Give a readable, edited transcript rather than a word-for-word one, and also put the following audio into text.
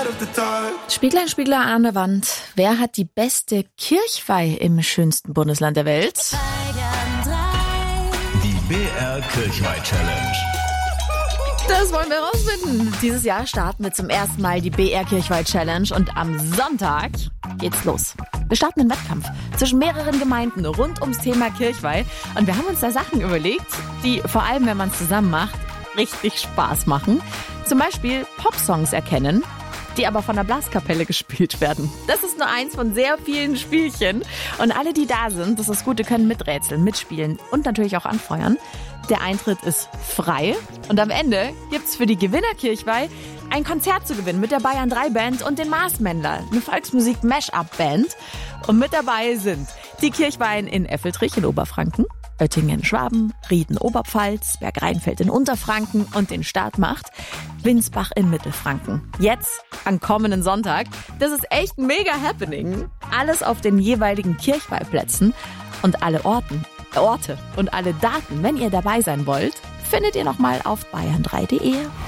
Spieglein, Spiegler an der Wand. Wer hat die beste Kirchweih im schönsten Bundesland der Welt? Die BR Kirchweih Challenge. Das wollen wir rausfinden. Dieses Jahr starten wir zum ersten Mal die BR Kirchweih Challenge und am Sonntag geht's los. Wir starten einen Wettkampf zwischen mehreren Gemeinden rund ums Thema Kirchweih und wir haben uns da Sachen überlegt, die vor allem, wenn man es zusammen macht, richtig Spaß machen. Zum Beispiel Popsongs erkennen, die aber von der Blaskapelle gespielt werden. Das ist nur eins von sehr vielen Spielchen. Und alle, die da sind, das ist gut, die können miträtseln, mitspielen und natürlich auch anfeuern. Der Eintritt ist frei. Und am Ende gibt's für die Gewinnerkirchweih ein Konzert zu gewinnen mit der Bayern 3 Band und den Marsmännler, eine Volksmusik-Mash-Up-Band. Und mit dabei sind die Kirchweihen in Effeltrich in Oberfranken, Oettingen in Schwaben, Rieden Oberpfalz, Bergrheinfeld in Unterfranken und den Start macht Winsbach in Mittelfranken. Jetzt am kommenden Sonntag. Das ist echt ein mega Happening. Alles auf den jeweiligen Kirchweihplätzen und alle Orte und alle Daten, wenn ihr dabei sein wollt, findet ihr nochmal auf bayern3.de.